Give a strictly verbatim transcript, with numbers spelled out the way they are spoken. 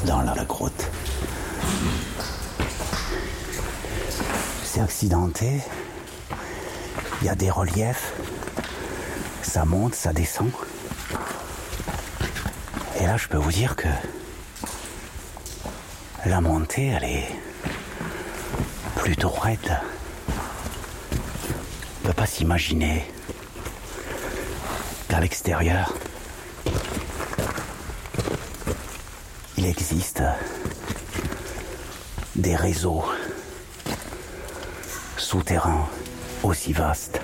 dans la grotte. C'est accidenté. Il y a des reliefs. Ça monte, ça descend. Et là, je peux vous dire que la montée, elle est plutôt raide. On ne peut pas s'imaginer qu'à l'extérieur, il existe des réseaux souterrains aussi vastes